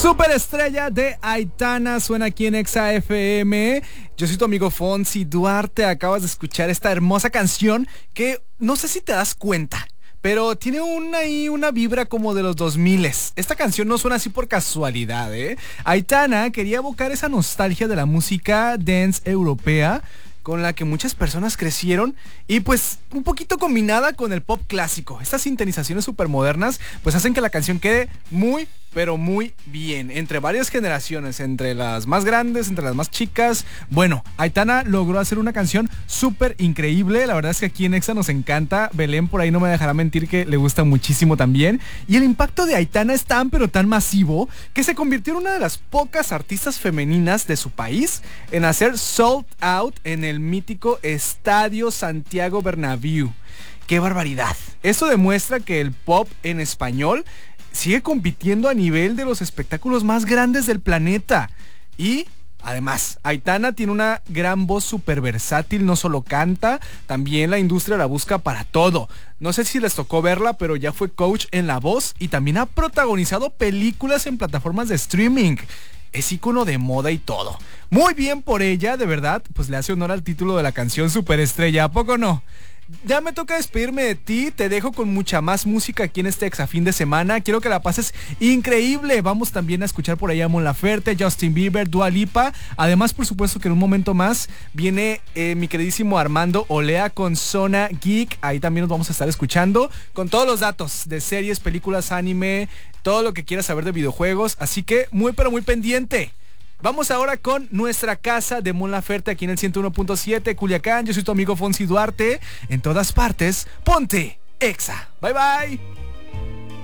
Superestrella de Aitana suena aquí en Exa FM. Yo soy tu amigo Fonsi Duarte. Acabas de escuchar esta hermosa canción que no sé si te das cuenta, pero tiene una vibra como de los 2000. Esta canción no suena así por casualidad, ¿eh? Aitana quería evocar esa nostalgia de la música dance europea con la que muchas personas crecieron y pues un poquito combinada con el pop clásico. Estas sintonizaciones súper modernas pues hacen que la canción quede muy, pero muy bien, entre varias generaciones, entre las más grandes, entre las más chicas. Bueno, Aitana logró hacer una canción súper increíble. La verdad es que aquí en Exa nos encanta. Belén por ahí no me dejará mentir que le gusta muchísimo también. Y el impacto de Aitana es tan pero tan masivo que se convirtió en una de las pocas artistas femeninas de su país en hacer sold out en el mítico Estadio Santiago Bernabéu. ¡Qué barbaridad! Esto demuestra que el pop en español sigue compitiendo a nivel de los espectáculos más grandes del planeta. Y además, Aitana tiene una gran voz súper versátil, no solo canta, también la industria la busca para todo. No sé si les tocó verla, pero ya fue coach en La Voz y también ha protagonizado películas en plataformas de streaming. Es ícono de moda y todo. Muy bien por ella, de verdad, pues le hace honor al título de la canción Superestrella, ¿a poco no? Ya me toca despedirme de ti, te dejo con mucha más música aquí en este Exa fin de semana. Quiero que la pases increíble. Vamos también a escuchar por ahí a Mon Laferte, Justin Bieber, Dua Lipa. Además, por supuesto que en un momento más viene mi queridísimo Armando Olea con Zona Geek. Ahí también nos vamos a estar escuchando con todos los datos de series, películas, anime, todo lo que quieras saber de videojuegos. Así que muy pero muy pendiente. Vamos ahora con nuestra casa de Mon Laferte aquí en el 101.7 Culiacán. Yo soy tu amigo Fonsi Duarte. En todas partes, ponte Exa. Bye bye.